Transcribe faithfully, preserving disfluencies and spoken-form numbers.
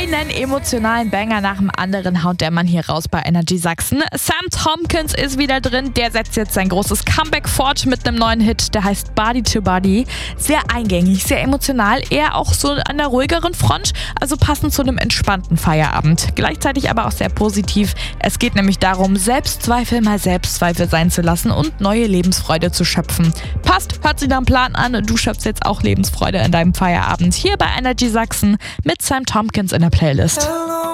Einen emotionalen Banger nach dem anderen haut der Mann hier raus bei Energy Sachsen. Sam Tompkins ist wieder drin, der setzt jetzt sein großes Comeback fort mit einem neuen Hit, der heißt Body to Body. Sehr eingängig, sehr emotional, eher auch so an der ruhigeren Front, also passend zu einem entspannten Feierabend. Gleichzeitig aber auch sehr positiv. Es geht nämlich darum, Selbstzweifel mal Selbstzweifel sein zu lassen und neue Lebensfreude zu schöpfen. Passt, hört sich nach einem Plan an, du schöpfst jetzt auch Lebensfreude in deinem Feierabend hier bei Energy Sachsen mit Sam Tompkins in der Playlist.